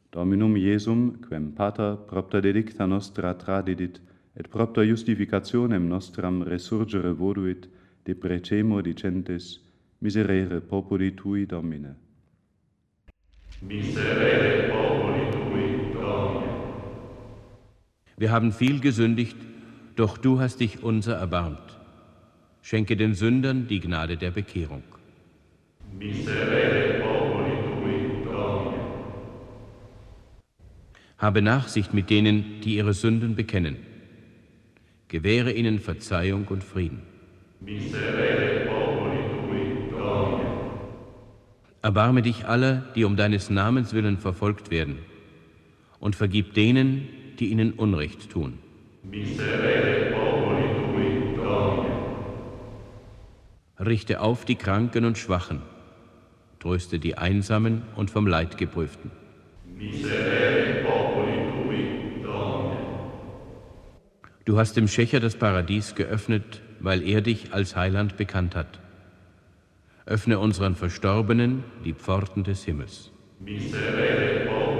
Dominum Iesum, quem Pater propter dedicta nostra tradidit, et propter justificationem nostram resurgere voluit, deprecemo dicentes, miserere populi tui, Domine. Miserere populi tui, Domine. Wir haben viel gesündigt, doch du hast dich unser erbarmt. Schenke den Sündern die Gnade der Bekehrung. Miserere populi tui, Domine. Habe Nachsicht mit denen, die ihre Sünden bekennen. Gewähre ihnen Verzeihung und Frieden. Miserere populi tui, Domine. Erbarme dich aller, die um deines Namens willen verfolgt werden, und vergib denen, die ihnen Unrecht tun. Miserere populi tui, Domine. Richte auf die Kranken und Schwachen, tröste die Einsamen und vom Leid Geprüften. Miserere populi tui, Domine. Du hast dem Schächer das Paradies geöffnet, weil er dich als Heiland bekannt hat. Öffne unseren Verstorbenen die Pforten des Himmels. Miserere populi